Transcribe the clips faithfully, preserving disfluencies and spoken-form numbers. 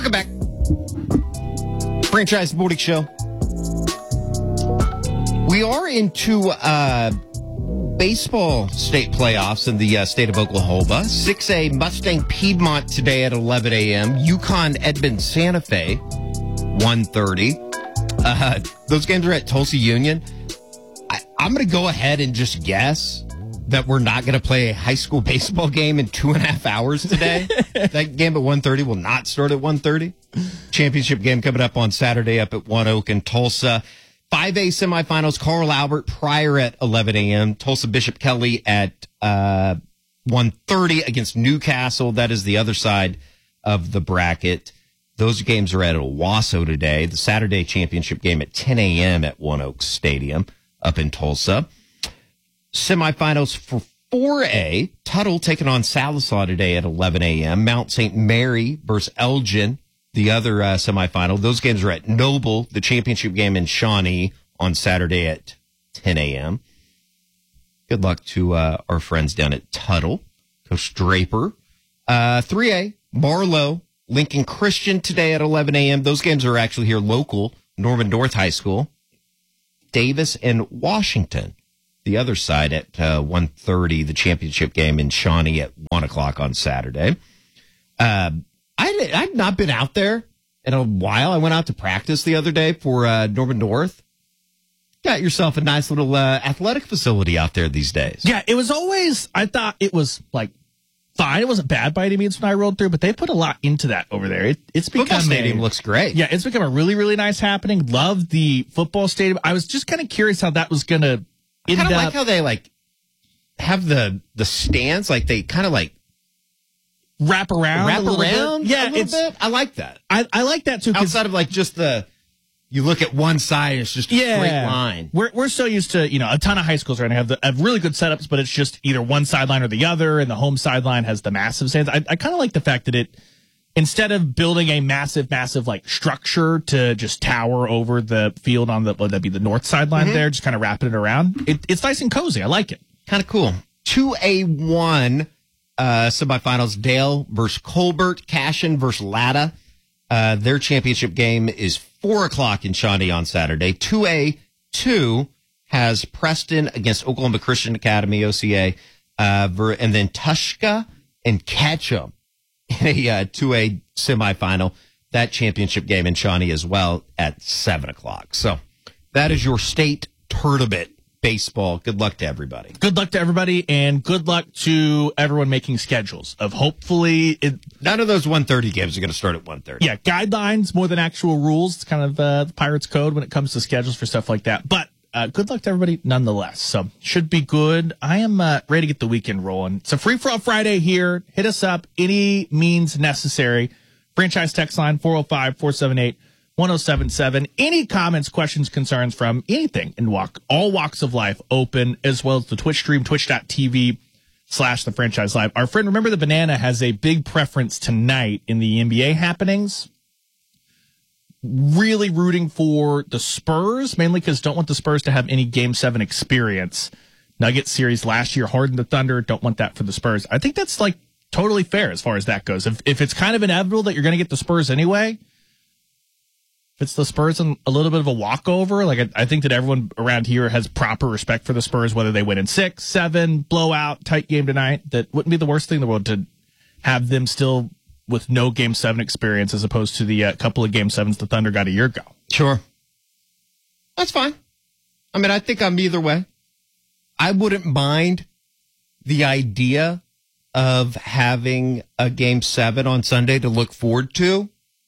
Welcome back. Franchise Morning Show. We are into uh, baseball state playoffs in the uh, state of Oklahoma. six A Mustang Piedmont today at eleven a.m. Yukon Edmond Santa Fe, one thirty. Uh, those games are at Tulsa Union. I, I'm going to go ahead and just guess that we're not going to play a high school baseball game in two and a half hours today. That game at one thirty will not start at one thirty. Championship game coming up on Saturday up at One Oak in Tulsa. five A semifinals, Carl Albert Pryor at eleven a.m. Tulsa Bishop Kelly at uh, one thirty against Newcastle. That is the other side of the bracket. Those games are at Owasso today. The Saturday championship game at ten a.m. at One Oak Stadium up in Tulsa. Semifinals for four A, Tuttle taking on Sallisaw today at eleven a.m. Mount Saint Mary versus Elgin, the other uh, semifinal. Those games are at Noble, the championship game in Shawnee on Saturday at ten a.m. Good luck to uh, our friends down at Tuttle. Coach Draper. Uh, three A, Marlowe, Lincoln Christian today at eleven a.m. Those games are actually here local, Norman North High School. Davis and Washington. The other side at uh, one thirty, the championship game in Shawnee at one o'clock on Saturday. Uh, I, I've not been out there in a while. I went out to practice the other day for uh, Norman North. Got yourself a nice little uh, athletic facility out there these days. Yeah, it was always, I thought it was like fine. It wasn't bad by any means when I rolled through, but they put a lot into that over there. It, it's become Football stadium a, looks great. Yeah, it's become a really, really nice happening. Love the football stadium. I was just kind of curious how that was going to I kind of like how they like have the the stands, like they kind of like wrap around, wrap a little around, bit. Yeah, a little it's. bit. I like that. I, I like that too. Outside of like just the, you look at one side, it's just a yeah, straight line. We're we're so used to, you know, a ton of high schools right now have the have really good setups, but it's just either one sideline or the other, and the home sideline has the massive stands. I, I kind of like the fact that it, instead of building a massive, massive like structure to just tower over the field on the, would that be the north sideline mm-hmm. there, just kind of wrapping it around. It, it's nice and cozy. I like it. Kind of cool. two A one uh, semifinals, Dale versus Colbert, Cashin versus Latta. Uh, their championship game is four o'clock in Shawnee on Saturday. two A two has Preston against Oklahoma Christian Academy, O C A, uh, ver- and then Tushka and Ketchum in a uh, two A semifinal. That championship game in Shawnee as well at seven o'clock. So that is your state tournament baseball. Good luck to everybody. Good luck to everybody, and good luck to everyone making schedules of hopefully it, none of those one thirty games are going to start at one thirty. Yeah, guidelines more than actual rules. It's kind of uh, the Pirates code when it comes to schedules for stuff like that. But uh, good luck to everybody nonetheless. So should be good. I am uh, ready to get the weekend rolling. It's a free-for-all Friday here. Hit us up any means necessary. Franchise text line four oh five, four seven eight, one oh seven seven. Any comments, questions, concerns from anything in walk, all walks of life open, as well as the Twitch stream, twitch.tv slash the franchise live. Our friend, Remember the Banana, has a big preference tonight in the N B A happenings. Really rooting for the Spurs, mainly because don't want the Spurs to have any game seven experience. Nuggets series last year hardened the Thunder. Don't want that for the Spurs. I think that's like totally fair as far as that goes. If if it's kind of inevitable that you're going to get the Spurs anyway, if it's the Spurs and a little bit of a walkover, like I, I think that everyone around here has proper respect for the Spurs, whether they win in six, seven, blowout, tight game tonight. That wouldn't be the worst thing in the world to have them still with no game seven experience as opposed to the uh, couple of game sevens the Thunder got a year ago. Sure. That's fine. I mean, I think I'm either way. I wouldn't mind the idea of having a game seven on Sunday to look forward to.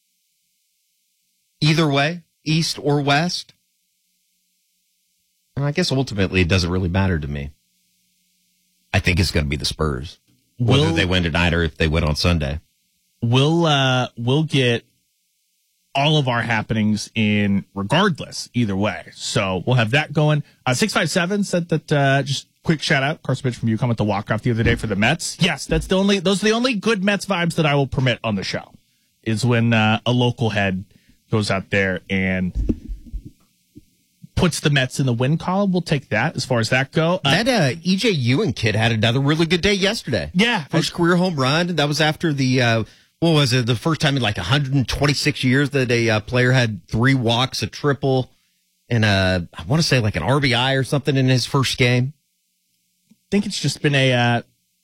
Either way, east or west. And I guess ultimately it doesn't really matter to me. I think it's going to be the Spurs, whether Will, they win tonight or if they win on Sunday. We'll, uh, we'll get all of our happenings in regardless, either way. So we'll have that going. Uh, six five seven said that, uh, just quick shout out, Carson Mitch from UConn with the walk-off the other day for the Mets. Yes, that's the only, those are the only good Mets vibes that I will permit on the show, is when uh, a local head goes out there and puts the Mets in the win column. We'll take that as far as that go. Uh, that uh, E J Ewing kid had another really good day yesterday. Yeah. First career home run. That was after the, uh, what was it? The first time in like one hundred twenty-six years that a uh, player had three walks, a triple, and a, I want to say like an R B I or something in his first game. I think it's just been a, uh,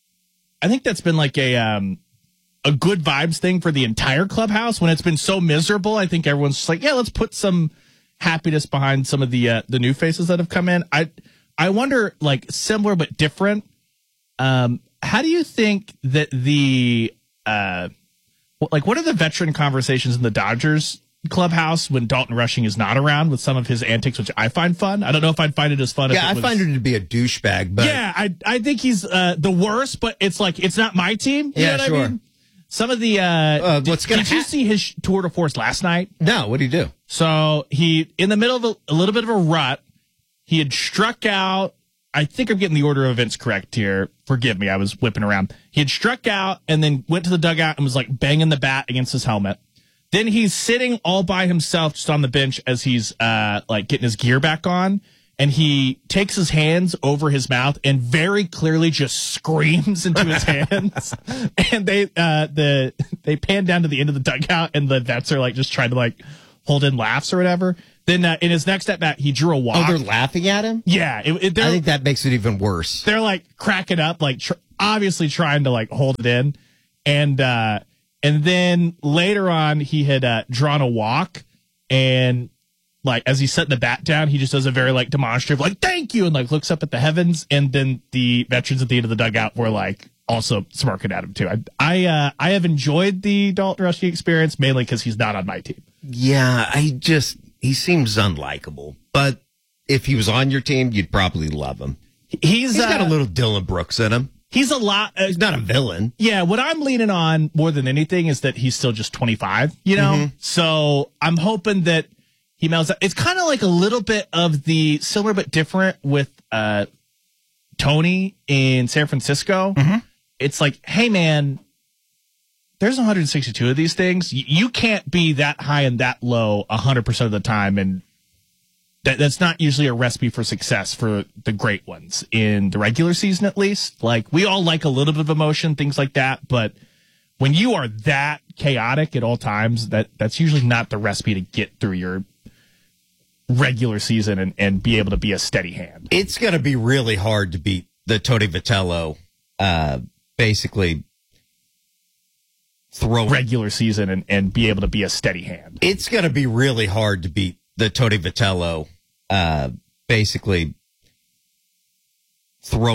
I think that's been like a, um, a good vibes thing for the entire clubhouse when it's been so miserable. I think everyone's just like, yeah, let's put some happiness behind some of the, uh, the new faces that have come in. I, I wonder, like, similar but different. Um, how do you think that the, uh, like, what are the veteran conversations in the Dodgers clubhouse when Dalton Rushing is not around with some of his antics, which I find fun? I don't know if I'd find it as fun. Yeah, if it I was, find him to be a douchebag. But yeah, I I think he's uh, the worst. But it's like it's not my team. You yeah, know what sure. I mean? Some of the uh, uh, did, what's gonna did you ha- see his tour de force last night? No, what did he do? So he in the middle of a, a little bit of a rut. He had struck out. I think I'm getting the order of events correct here. Forgive me, I was whipping around. He had struck out and then went to the dugout and was like banging the bat against his helmet. Then he's sitting all by himself just on the bench as he's uh, like getting his gear back on. And he takes his hands over his mouth and very clearly just screams into his hands. And they uh, the they pan down to the end of the dugout and the vets are like just trying to like hold in laughs or whatever. Then uh, in his next at bat, he drew a walk. Oh, they're laughing at him? Yeah. It, it, I think that makes it even worse. They're like cracking up, like tr- obviously trying to like hold it in. And, uh, and then later on he had, uh, drawn a walk and like, as he's setting the bat down, he just does a very like demonstrative, like, thank you. And like looks up at the heavens. And then the veterans at the end of the dugout were like also smirking at him too. I, I, uh, I have enjoyed the Dalton Rushing experience mainly because he's not on my team. Yeah, I just, he seems unlikable. But if he was on your team, you'd probably love him. He's, He's uh, got a little Dylan Brooks in him. He's a lot. Uh, He's not a villain. Yeah, what I'm leaning on more than anything is that he's still just twenty-five, you know? Mm-hmm. So I'm hoping that he melts out. It's kind of like a little bit of the similar but different with uh, Tony in San Francisco. Mm-hmm. It's like, hey, man, there's one hundred sixty-two of these things. You, you can't be that high and that low one hundred percent of the time. And that, that's not usually a recipe for success for the great ones in the regular season, at least. Like, we all like a little bit of emotion, things like that. But when you are that chaotic at all times, that that's usually not the recipe to get through your regular season and, and be able to be a steady hand. It's going to be really hard to beat the Tony Vitello, uh, basically throw regular season and, and be able to be a steady hand. It's going to be really hard to beat the Tony Vitello, uh, basically throw